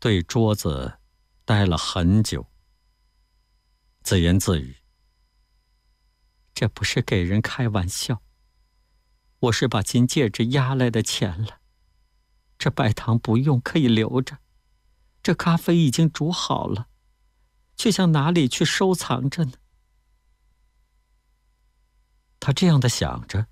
对桌子呆了很久，自言自语：这不是给人开玩笑，我是把金戒指压来的钱了。这白糖不用，可以留着。这咖啡已经煮好了，却向哪里去收藏着呢？他这样的想着，